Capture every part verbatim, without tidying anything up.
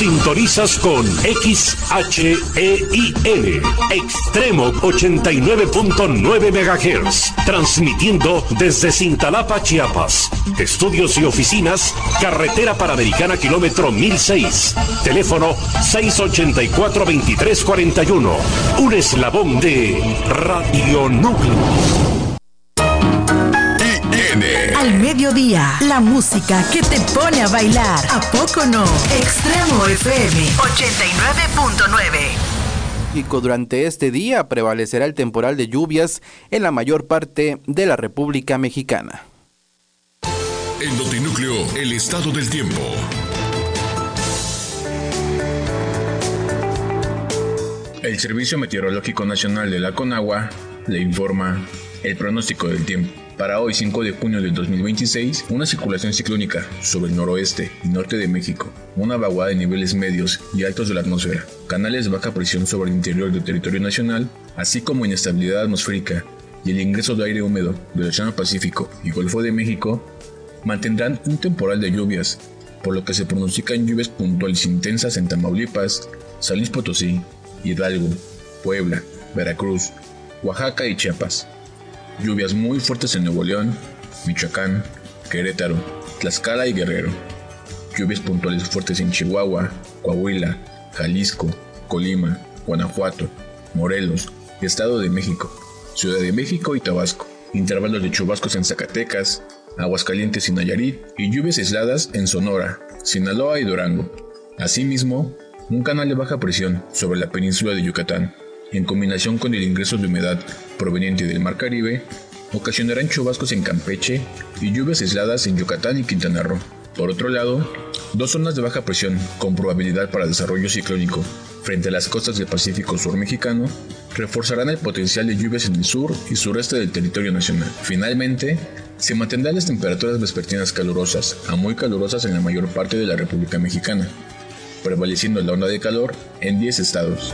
Sintonizas con X H E I N, Extremo ochenta y nueve punto nueve megahertz, transmitiendo desde Cintalapa, Chiapas. Estudios y oficinas, Carretera Panamericana, kilómetro mil seis. Teléfono seis ochenta y cuatro, veintitrés cuarenta y uno. Un eslabón de Radio Núcleo. Al mediodía, la música que te pone a bailar. ¿A poco no? Extremo F M ochenta y nueve punto nueve. Durante este día prevalecerá el temporal de lluvias en la mayor parte de la República Mexicana. En Notinúcleo, el estado del tiempo. El Servicio Meteorológico Nacional de la Conagua le informa el pronóstico del tiempo. Para hoy, cinco de junio del dos mil veintiséis, una circulación ciclónica sobre el noroeste y norte de México, una vaguada de niveles medios y altos de la atmósfera, canales de baja presión sobre el interior del territorio nacional, así como inestabilidad atmosférica y el ingreso de aire húmedo del Océano Pacífico y Golfo de México, mantendrán un temporal de lluvias, por lo que se pronostican lluvias puntuales intensas en Tamaulipas, San Luis Potosí, Hidalgo, Puebla, Veracruz, Oaxaca y Chiapas. Lluvias muy fuertes en Nuevo León, Michoacán, Querétaro, Tlaxcala y Guerrero. Lluvias puntuales fuertes en Chihuahua, Coahuila, Jalisco, Colima, Guanajuato, Morelos, Estado de México, Ciudad de México y Tabasco. Intervalos de chubascos en Zacatecas, Aguascalientes y Nayarit, y lluvias aisladas en Sonora, Sinaloa y Durango. Asimismo, un canal de baja presión sobre la península de Yucatán, en combinación con el ingreso de humedad proveniente del Mar Caribe, ocasionarán chubascos en Campeche y lluvias aisladas en Yucatán y Quintana Roo. Por otro lado, dos zonas de baja presión con probabilidad para desarrollo ciclónico frente a las costas del Pacífico Sur mexicano reforzarán el potencial de lluvias en el sur y sureste del territorio nacional. Finalmente, se mantendrán las temperaturas vespertinas calurosas a muy calurosas en la mayor parte de la República Mexicana, prevaleciendo la onda de calor en diez estados.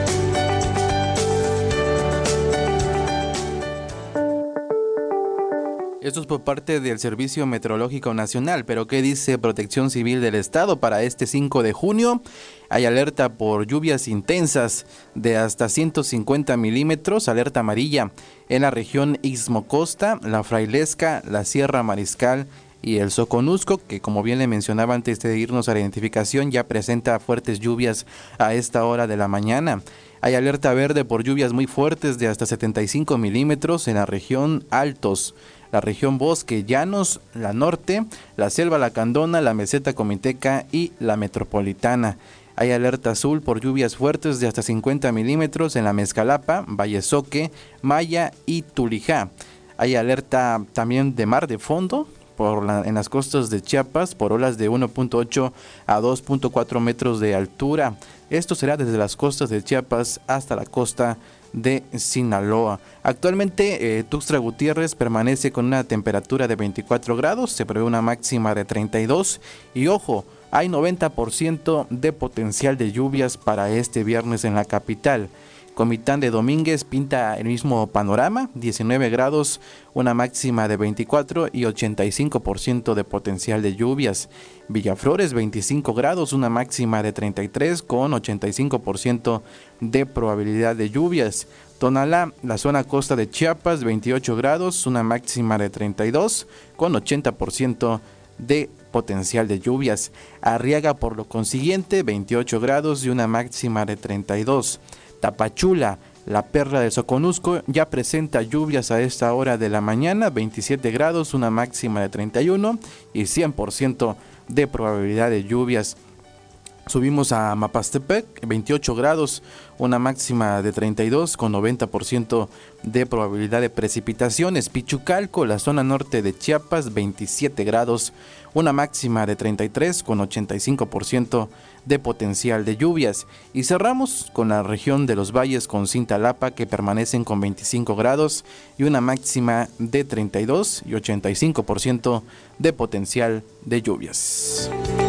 Esto es por parte del Servicio Meteorológico Nacional, pero ¿qué dice Protección Civil del Estado? Para este cinco de junio hay alerta por lluvias intensas de hasta ciento cincuenta milímetros, alerta amarilla en la región Istmo-Costa, la Frailesca, la Sierra Mariscal y el Soconusco, que como bien le mencionaba antes de irnos a la identificación, ya presenta fuertes lluvias a esta hora de la mañana. Hay alerta verde por lluvias muy fuertes de hasta setenta y cinco milímetros en la región Altos, la región Bosque, Llanos, la Norte, la Selva Lacandona, la Meseta Comiteca y la Metropolitana. Hay alerta azul por lluvias fuertes de hasta cincuenta milímetros en la Mezcalapa, Valle Soque, Maya y Tulijá. Hay alerta también de mar de fondo por la, en las costas de Chiapas por olas de uno punto ocho a dos punto cuatro metros de altura. Esto será desde las costas de Chiapas hasta la costa de Sinaloa. Actualmente eh, Tuxtla Gutiérrez permanece con una temperatura de veinticuatro grados, se prevé una máxima de treinta y dos y ojo, hay noventa por ciento de potencial de lluvias para este viernes en la capital. Comitán de Domínguez pinta el mismo panorama, diecinueve grados, una máxima de veinticuatro y ochenta y cinco por ciento de potencial de lluvias. Villaflores, veinticinco grados, una máxima de treinta y tres con ochenta y cinco por ciento de probabilidad de lluvias. Tonalá, la zona costa de Chiapas, veintiocho grados, una máxima de treinta y dos con ochenta por ciento de potencial de lluvias. Arriaga, por lo consiguiente, veintiocho grados y una máxima de treinta y dos. Tapachula, la perla del Soconusco, ya presenta lluvias a esta hora de la mañana, veintisiete grados, una máxima de treinta y uno y cien por ciento de probabilidad de lluvias. Subimos a Mapastepec, veintiocho grados, una máxima de treinta y dos con noventa por ciento de probabilidad de precipitaciones. Pichucalco, la zona norte de Chiapas, veintisiete grados, una máxima de treinta y tres con ochenta y cinco por ciento de potencial de lluvias. Y cerramos con la región de los valles con Cintalapa, que permanecen con veinticinco grados y una máxima de treinta y dos y ochenta y cinco por ciento de potencial de lluvias.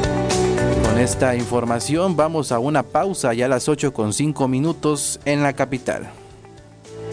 Con esta información vamos a una pausa ya a las ocho con cinco minutos en la capital.